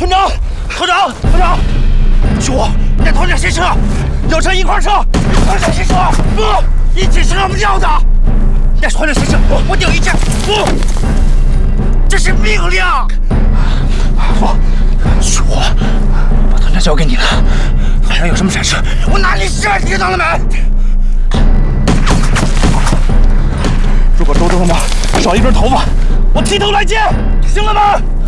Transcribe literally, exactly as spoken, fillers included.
团长，团长，团长，救我！带团长下车，要上一块上，团长下车，不，一起是让我们要的。带团长下车，我顶一下，不，这是命令。不，救我！把团长交给你了，团长有什么闪失，我哪里是？听到了没？如果周东妈少一根头发，我剃头来见，听了吗？